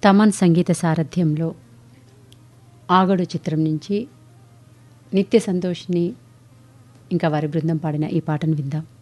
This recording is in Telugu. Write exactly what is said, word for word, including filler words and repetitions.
తమన్ సంగీత సారథ్యంలో ఆగడు చిత్రం నుంచి నిత్య సంతోష్ని ఇంకా వారి బృందం పాడిన ఈ పాటను విందాం.